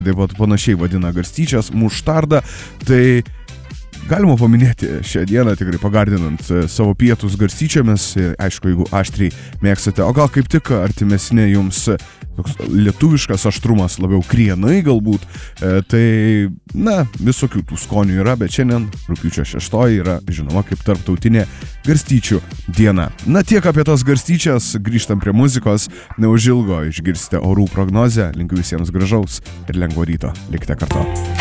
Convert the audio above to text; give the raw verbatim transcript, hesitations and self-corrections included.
taip pat panašiai vadina garstyčias, muštardą, tai galima paminėti šią dieną tikrai pagardinant savo pietus garstyčiomis, aišku, jeigu aštriai mėgstate, o gal kaip tik artimesni jums toks lietuviškas aštrumas, labiau krienai galbūt, tai, na, visokių tų skonių yra, bet šiandien rugpjūčio šeštoji yra žinoma kaip tarptautinė garstyčių diena. Na, tiek apie tas garstyčias, grįžtam prie muzikos, neužilgo išgirsite orų prognozę, linkiu visiems gražaus ir lengvo ryto, likite kartu.